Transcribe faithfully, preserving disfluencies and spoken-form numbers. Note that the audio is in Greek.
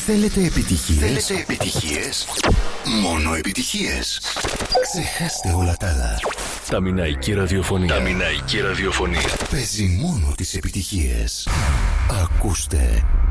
Θέλετε επιτυχίες? Θέλετε επιτυχίες? Μόνο επιτυχίες. Ξεχάστε όλα τα άλλα. Τα Μιναϊκή ραδιοφωνία. Τα Μιναϊκή ραδιοφωνία. Παίζει μόνο τις επιτυχίες. Ακούστε